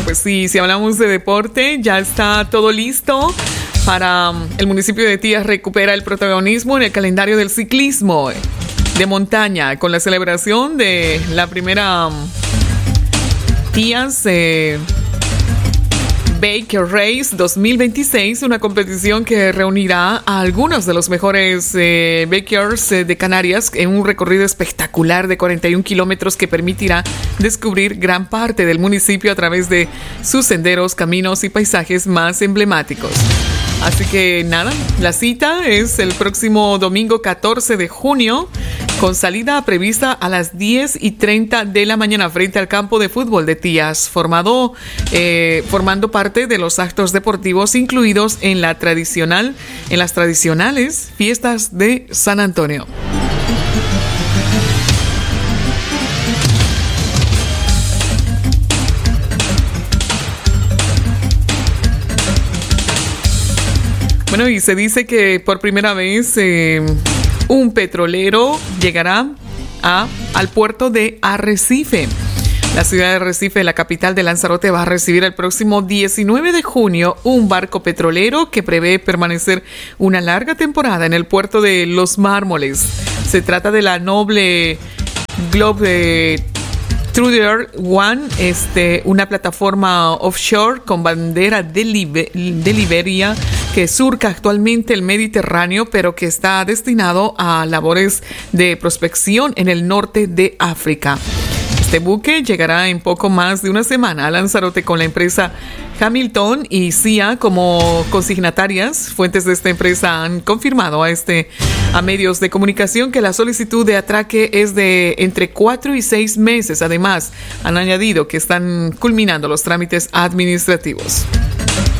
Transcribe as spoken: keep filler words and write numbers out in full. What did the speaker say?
Bueno, pues sí, si hablamos de deporte, ya está todo listo para el municipio de Tías recupera el protagonismo en el calendario del ciclismo de montaña con la celebración de la primera Tías eh, Baker Race dos mil veintiséis, una competición que reunirá a algunos de los mejores eh, Bakers eh, de Canarias en un recorrido espectacular de cuarenta y un kilómetros que permitirá descubrir gran parte del municipio a través de sus senderos, caminos y paisajes más emblemáticos. Así que nada, la cita es el próximo domingo catorce de junio, con salida prevista a las diez y treinta de la mañana frente al campo de fútbol de Tías, formado, eh, formando parte de los actos deportivos incluidos en la tradicional, en las tradicionales fiestas de San Antonio. Bueno, y se dice que por primera vez eh, un petrolero llegará a, al puerto de Arrecife. La ciudad de Arrecife, la capital de Lanzarote, va a recibir el próximo diecinueve de junio un barco petrolero que prevé permanecer una larga temporada en el puerto de Los Mármoles. Se trata de la Noble Globe Truder One, este, una plataforma offshore con bandera de, Libe, de Liberia que surca actualmente el Mediterráneo, pero que está destinado a labores de prospección en el norte de África. Este buque llegará en poco más de una semana a Lanzarote con la empresa Hamilton y C I A como consignatarias. Fuentes de esta empresa han confirmado a, este, a medios de comunicación que la solicitud de atraque es de entre cuatro y seis meses. Además, han añadido que están culminando los trámites administrativos.